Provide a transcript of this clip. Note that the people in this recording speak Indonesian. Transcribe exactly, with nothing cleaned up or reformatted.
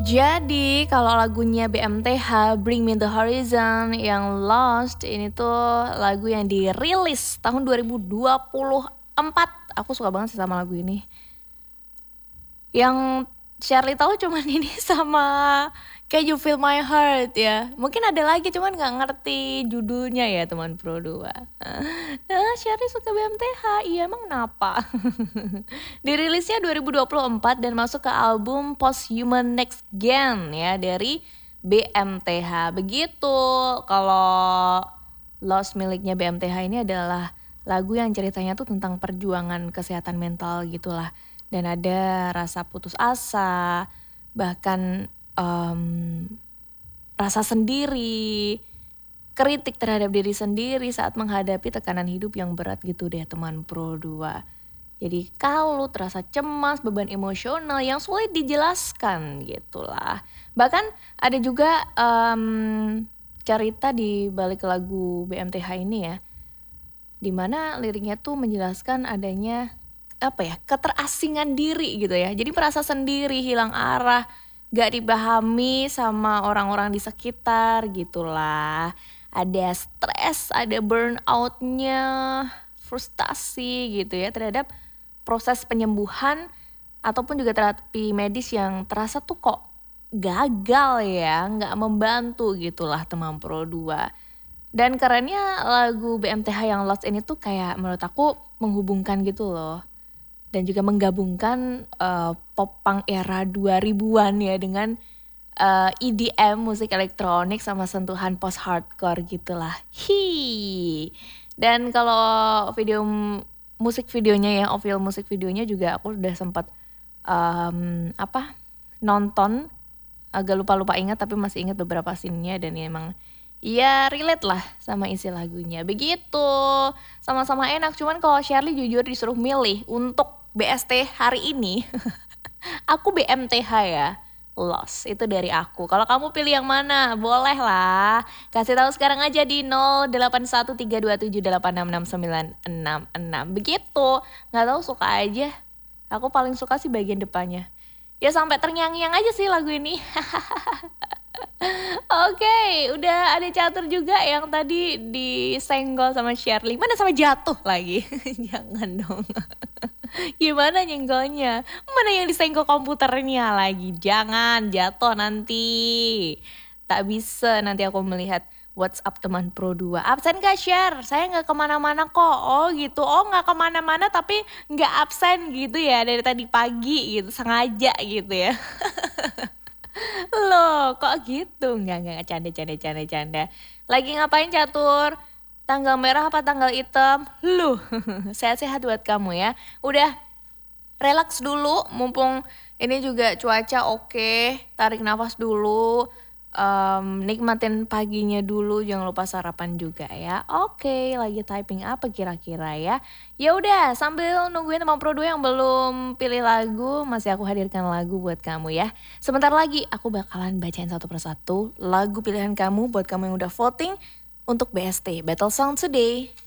Jadi kalau lagunya B M T H Bring Me The Horizon yang Lost ini tuh lagu yang dirilis tahun dua ribu dua puluh empat. Aku suka banget sih sama lagu ini. Yang Shirley tahu cuman ini sama Can You Feel My Heart ya. Mungkin ada lagi cuman gak ngerti judulnya ya teman Pro dua. Nah, Shirley suka B M T H. Iya emang kenapa? Dirilisnya dua ribu dua puluh empat dan masuk ke album Posthuman Next Gen ya dari B M T H. Begitu. Kalau Lost miliknya B M T H ini adalah lagu yang ceritanya tuh tentang perjuangan kesehatan mental gitulah. Dan ada rasa putus asa, bahkan um, rasa sendiri, kritik terhadap diri sendiri saat menghadapi tekanan hidup yang berat gitu deh teman Pro dua. Jadi kalut, rasa cemas, beban emosional yang sulit dijelaskan gitulah. Bahkan ada juga um, cerita di balik lagu B M T H ini ya, dimana liriknya tuh menjelaskan adanya apa ya, keterasingan diri gitu ya. Jadi merasa sendiri, hilang arah, gak dipahami sama orang-orang di sekitar gitulah. Ada stres, ada burnout-nya, frustasi gitu ya terhadap proses penyembuhan ataupun juga terapi medis yang terasa tuh kok gagal ya, gak membantu gitulah teman Pro dua. Dan kerennya lagu B M T H yang Lost ini tuh kayak menurut aku menghubungkan gitu loh. Dan juga menggabungkan uh, pop punk era dua ribuan ya dengan uh, E D M, musik elektronik sama sentuhan post hardcore gitulah. Hi. Dan kalau video musik videonya ya, official musik videonya juga aku udah sempat um, apa nonton, agak lupa-lupa ingat tapi masih ingat beberapa scene-nya dan ya emang ya relate lah sama isi lagunya. Begitu. Sama-sama enak. Cuman kalau Shirley jujur disuruh milih untuk B S T hari ini, aku B M T H ya. Lost itu dari aku. Kalau kamu pilih yang mana? Boleh lah. Kasih tahu sekarang aja di nol delapan satu tiga dua tujuh delapan enam enam sembilan enam enam. Begitu. Gak tahu, suka aja. Aku paling suka sih bagian depannya. Ya sampai terngiang-ngiang aja sih lagu ini. Oke, okay, udah ada catur juga yang tadi disenggol sama Shirley. Mana sama jatuh lagi? Jangan dong. Gimana nyenggolnya? Mana yang disenggol komputernya lagi? Jangan, jatuh nanti. Tak bisa nanti aku melihat WhatsApp teman Pro dua. Absen gak share? Saya gak kemana-mana kok. Oh gitu, oh gak kemana-mana tapi gak absen gitu ya. Dari tadi pagi gitu, sengaja gitu ya. Loh kok gitu? Enggak, enggak, canda, canda, canda, canda. Lagi ngapain catur? Tanggal merah apa tanggal hitam? Loh, sehat-sehat buat kamu ya. Udah relax dulu, mumpung ini juga cuaca oke. Tarik nafas dulu, um, nikmatin paginya dulu. Jangan lupa sarapan juga ya. Oke, lagi typing apa kira-kira ya? Ya udah, sambil nungguin teman Pro dua yang belum pilih lagu, masih aku hadirkan lagu buat kamu ya. Sebentar lagi aku bakalan bacain satu persatu lagu pilihan kamu buat kamu yang udah voting untuk B S T Battle Song Today.